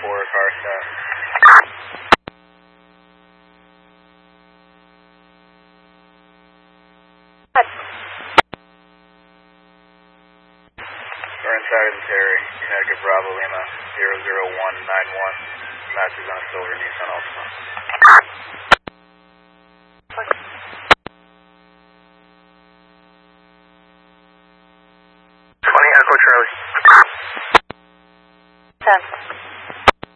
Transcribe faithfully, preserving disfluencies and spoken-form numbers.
four, car stop. We're inside of the Terry, Connecticut Bravo Lima, zero zero one nine one, matches on a silver Nissan Altima. twenty, Echo Charlie. ten.